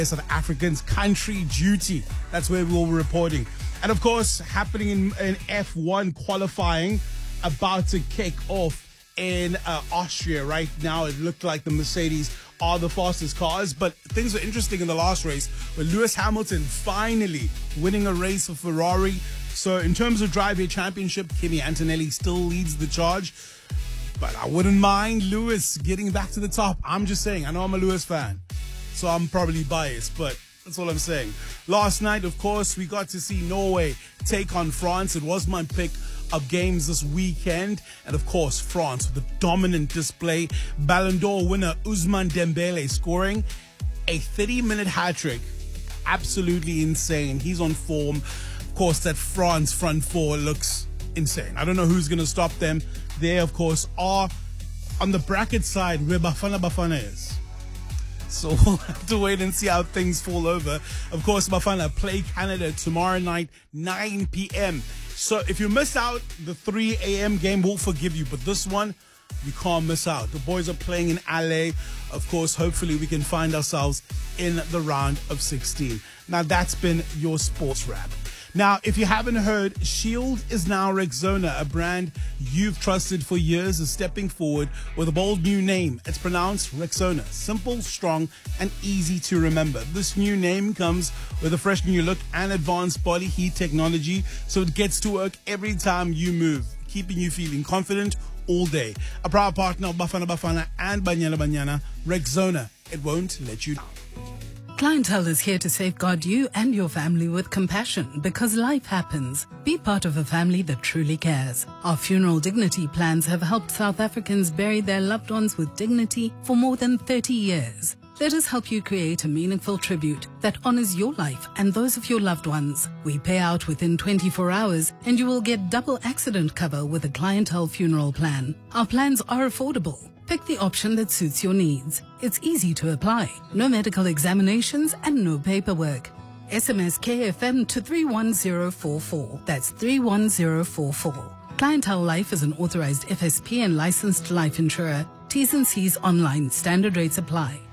South Africans country duty. That's where we're reporting. And of course, happening in F1 qualifying, about to kick off in Austria right now. It looked like the Mercedes are the fastest cars, but things were interesting in the last race with Lewis Hamilton finally winning a race for Ferrari. So in terms of Drive Here Championship, Kimi Antonelli still leads the charge, but I wouldn't mind Lewis getting back to the top. I'm just saying, I know I'm a Lewis fan, so I'm probably biased, but that's all I'm saying. Last night, of course, we got to see Norway take on France. It was my pick of games this weekend. And of course, France with a dominant display. Ballon d'Or winner Ousmane Dembele scoring a 30-minute hat-trick. Absolutely insane. He's on form. Of course, that France front four looks insane. I don't know who's going to stop them. They, of course, are on the bracket side where Bafana is. So we'll have to wait and see how things fall over. Of course, Bafana play Canada tomorrow night, 9 p.m. So if you missed out the 3 a.m. game, we'll forgive you. But this one, you can't miss out. The boys are playing in LA. Of course, hopefully we can find ourselves in the round of 16. Now, that's been your sports wrap. Now, if you haven't heard, Shield is now Rexona, a brand you've trusted for years, is stepping forward with a bold new name. It's pronounced Rexona. Simple, strong, and easy to remember. This new name comes with a fresh new look and advanced body heat technology, so it gets to work every time you move, keeping you feeling confident all day. A proud partner of Bafana Bafana and Banyana Banyana, Rexona. It won't let you down. Clientele is here to safeguard you and your family with compassion because life happens. Be part of a family that truly cares. Our funeral dignity plans have helped South Africans bury their loved ones with dignity for more than 30 years. Let us help you create a meaningful tribute that honors your life and those of your loved ones. We pay out within 24 hours and you will get double accident cover with a Clientele funeral plan. Our plans are affordable. Pick the option that suits your needs. It's easy to apply. No medical examinations and no paperwork. SMS KFM to 31044. That's 31044. Clientele Life is an authorized FSP and licensed life insurer. T's and C's online. Standard rates apply.